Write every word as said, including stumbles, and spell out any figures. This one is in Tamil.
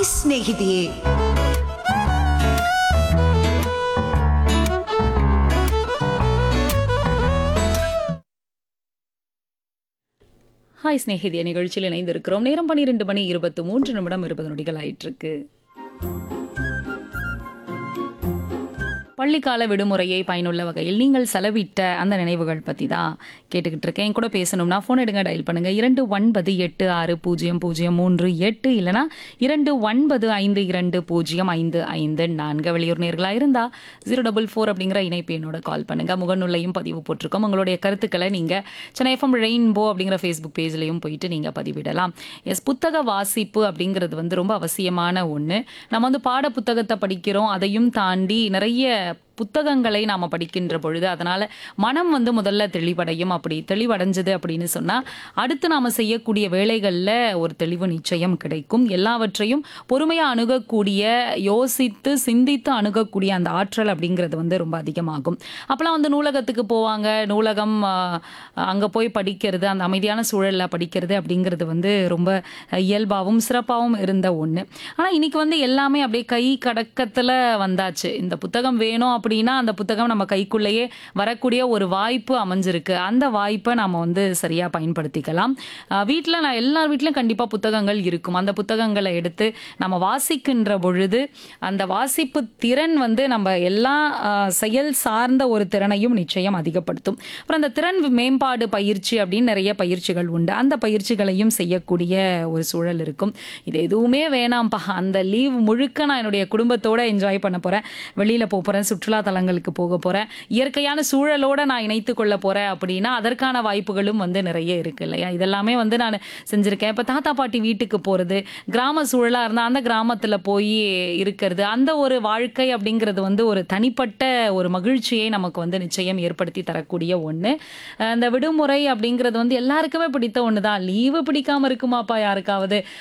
ಹಾಯ್ ಸ್ನೇಹಿತೆಯೇ. ஹாய் ஸ்நேகிதிய நிகழ்ச்சியில் இணைந்திருக்கிறோம். நேரம் பன்னிரண்டு மணி இருபத்தி மூன்று நிமிடம் இருபது நொடிகள் ஆயிட்டிருக்கு. பள்ளிக்கால விடுமுறையை பயனுள்ள வகையில் நீங்கள் செலவிட்ட அந்த நினைவுகள் பற்றி தான் கேட்டுக்கிட்டு இருக்கேன். என் கூட பேசணும்னா ஃபோன் எடுங்க, டயல் பண்ணுங்க இரண்டு ஒன்பது எட்டு ஆறு பூஜ்ஜியம் பூஜ்ஜியம் மூன்று எட்டு இல்லைனா இரண்டு ஒன்பது ஐந்து இரண்டு பூஜ்ஜியம் ஐந்து ஐந்து நான்கு. வெளியூர் நேர்களாக இருந்தால் ஜீரோ டபுள் ஃபோர் அப்படிங்கிற இணைப்பு என்னோட கால் பண்ணுங்க. முகநூலையும் பதிவு போட்டிருக்கோம். உங்களுடைய கருத்துக்களை நீங்கள் சென்னை எஃப்எம் ரெயின்போ அப்படிங்கிற ஃபேஸ்புக் பேஜ்லையும் போயிட்டு நீங்கள் பதிவிடலாம். எஸ், புத்தக வாசிப்பு அப்படிங்கிறது வந்து ரொம்ப அவசியமான ஒன்று. நம்ம வந்து பாட புத்தகத்தை படிக்கிறோம், அதையும் தாண்டி நிறைய புத்தகங்களை நாம் படிக்கின்ற பொழுது அதனால் மனம் வந்து முதல்ல தெளிவடையும். அப்படி தெளிவடைஞ்சது அப்படின்னு சொன்னால் அடுத்து நாம் செய்யக்கூடிய வேலைகளில் ஒரு தெளிவு நிச்சயம் கிடைக்கும். எல்லாவற்றையும் பொறுமையாக அணுகக்கூடிய, யோசித்து சிந்தித்து அணுகக்கூடிய அந்த ஆற்றல் அப்படிங்கிறது வந்து ரொம்ப அதிகமாகும். அப்போலாம் வந்து நூலகத்துக்கு போவாங்க, நூலகம் அங்கே போய் படிக்கிறது, அந்த அமைதியான சூழலில் படிக்கிறது அப்படிங்கிறது வந்து ரொம்ப இயல்பாகவும் சிறப்பாகவும் இருந்த ஒன்று. ஆனால் இன்னைக்கு வந்து எல்லாமே அப்படியே கை கடக்கத்தில் வந்தாச்சு. இந்த புத்தகம் வேணும் அப்படின்னா அந்த புத்தகம் நம்ம கைக்குள்ளேயே வரக்கூடிய ஒரு வாய்ப்பு அமைஞ்சிருக்கு. அந்த வாய்ப்பை நம்ம வந்து சரியாக பயன்படுத்திக்கலாம். வீட்டில் நான் எல்லார் வீட்லையும் கண்டிப்பாக புத்தகங்கள் இருக்கும். அந்த புத்தகங்களை எடுத்து நம்ம வாசிக்கின்ற பொழுது அந்த வாசிப்பு திறன் வந்து நம்ம எல்லா செயல் சார்ந்த ஒரு திறனையும் நிச்சயம் அதிகப்படுத்தும். அப்புறம் அந்த திறன் மேம்பாடு பயிற்சி அப்படின்னு நிறைய பயிற்சிகள் உண்டு. அந்த பயிற்சிகளையும் செய்யக்கூடிய ஒரு சூழல் இருக்கும். இது எதுவுமே வேணாம்ப்பா, அந்த லீவ் முழுக்க நான் என்னுடைய குடும்பத்தோட என்ஜாய் பண்ண போகிறேன், வெளியில் போக போகிறேன், சுற்றுலா தலங்களுக்கு போக போகிறேன், இயற்கையான சூழலோடு நான் இணைத்து கொள்ள போகிறேன் அப்படின்னா அதற்கான வாய்ப்புகளும் வந்து நிறைய இருக்குது இல்லையா? இதெல்லாமே வந்து நான் செஞ்சுருக்கேன். இப்போ தாத்தா பாட்டி வீட்டுக்கு போகிறது, கிராம சூழலாக இருந்தால் அந்த கிராமத்தில் போய் இருக்கிறது, அந்த ஒரு வாழ்க்கை அப்படிங்கிறது வந்து ஒரு தனிப்பட்ட ஒரு மகிழ்ச்சியை நமக்கு வந்து நிச்சயம் ஏற்படுத்தி தரக்கூடிய ஒன்று. அந்த விடுமுறை அப்படிங்கிறது வந்து எல்லாருக்குமே பிடித்த ஒன்று தான். லீவு பிடிக்காமல் இருக்குமாப்பா யாருக்காவது